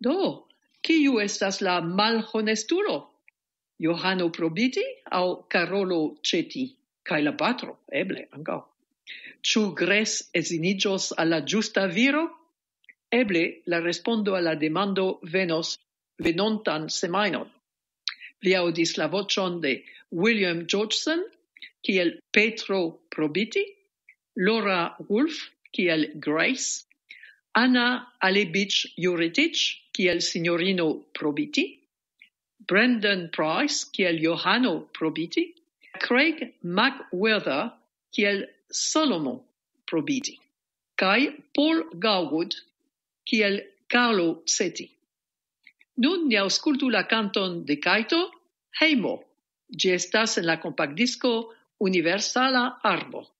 Do, kiu estas la malhonestulo? Johano Probiti au Carolo Ceti? Kai la patro, eble, ankaŭ. Ĉu Gres edziniĝos al la ĝusta viro? Eble la respondo al la demando venontan semajnon. Vi audis la voĉon de William Georgeson kiel Petro Probiti, Laura Wolf kiel Grace, Anna Alebich-Juritic kiel Signorino Probiti, Brendan Price kiel Johano Probiti, Craig McWhirter kiel Solomon Probiti, kai Paul Garwood kiel Carlo Ceti. Nun ni aŭskultu la kanton de Kaito, Hejmo. Ĝi estas en la kompaktdisko Universala Arbo.